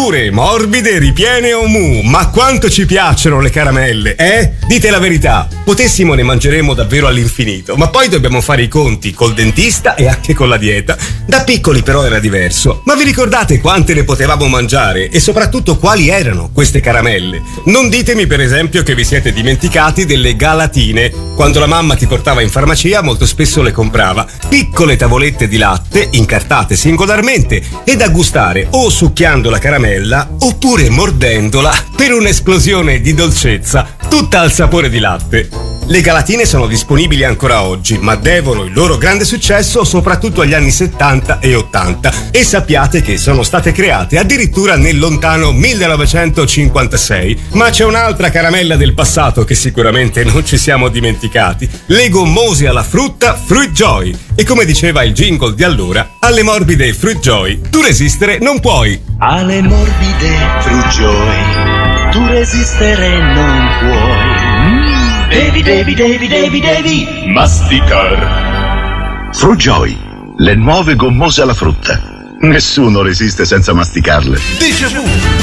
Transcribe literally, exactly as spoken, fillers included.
Dure, morbide, ripiene o mu, ma quanto ci piacciono le caramelle, eh? Dite la verità, potessimo ne mangeremo davvero all'infinito, ma poi dobbiamo fare i conti col dentista e anche con la dieta. Da piccoli però era diverso, ma vi ricordate quante ne potevamo mangiare e soprattutto quali erano queste caramelle? Non ditemi per esempio che vi siete dimenticati delle galatine. Quando la mamma ti portava in farmacia molto spesso le comprava, piccole tavolette di latte incartate singolarmente e da gustare o succhiando la caramella oppure mordendola per un'esplosione di dolcezza tutta al sapore di latte. Le galatine sono disponibili ancora oggi, ma devono il loro grande successo soprattutto agli anni settanta e ottanta e sappiate che sono state create addirittura nel lontano millenovecentocinquantasei. Ma c'è un'altra caramella del passato che sicuramente non ci siamo dimenticati, le gommose alla frutta Fruit Joy. E come diceva il jingle di allora, alle morbide Fruit Joy tu resistere non puoi. Alle morbide Fruit Joy tu resistere non puoi. Mm. Devi, devi, devi, devi, devi masticar. Fruit Joy, le nuove gommose alla frutta. Nessuno resiste senza masticarle. Déjà vu.